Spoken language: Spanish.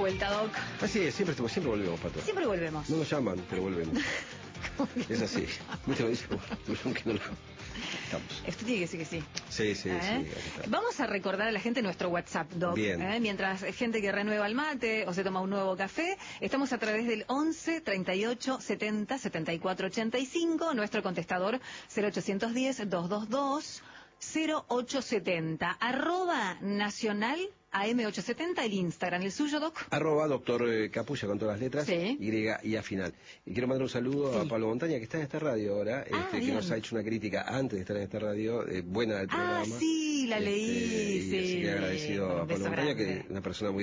vuelta, Doc. Así es, siempre volvemos, Pato. Siempre volvemos. No nos llaman, pero volvemos. Es así. Muchas veces, aunque no lo... Estamos. Esto tiene que decir que sí. Sí, sí. Vamos a recordar a la gente nuestro WhatsApp, Doc. Bien. Mientras gente que renueva el mate o se toma un nuevo café, estamos a través del 11 38 70 74 85, nuestro contestador 0810 222 0870, @nacional AM870, el Instagram, el suyo, Doc. @doctor Capulla con todas las letras, sí. Y a final. Y quiero mandar un saludo a Pablo Montaña, que está en esta radio ahora, que nos ha hecho una crítica antes de estar en esta radio, buena del programa. Sí, la leí, y sí. así que agradecido a Pablo Montaña, que es una persona muy